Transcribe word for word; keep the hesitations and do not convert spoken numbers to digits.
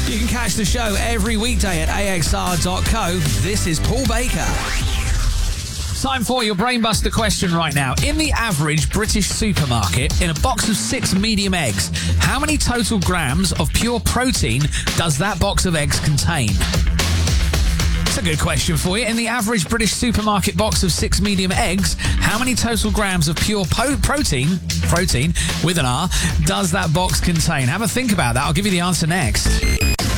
You can catch the show every weekday at A X R dot co. This is Paul Baker. Time for your Brainbuster question right now. In the average British supermarket, in a box of six medium eggs, how many total grams of pure protein does that box of eggs contain? That's a good question for you. In the average British supermarket box of six medium eggs, how many total grams of pure po- protein, protein with an R, does that box contain? Have a think about that. I'll give you the answer next.